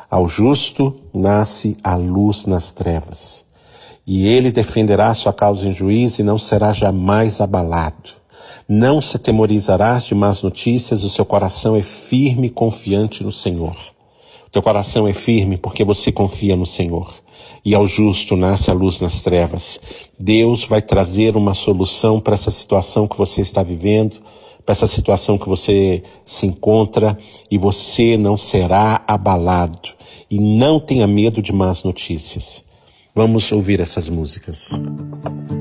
Ao justo nasce a luz nas trevas, e ele defenderá sua causa em juízo e não será jamais abalado. Não se atemorizarás de más notícias, o seu coração é firme e confiante no Senhor. O teu coração é firme porque você confia no Senhor. E ao justo nasce a luz nas trevas. Deus vai trazer uma solução para essa situação que você está vivendo, para essa situação que você se encontra, e você não será abalado. E não tenha medo de más notícias. Vamos ouvir essas músicas.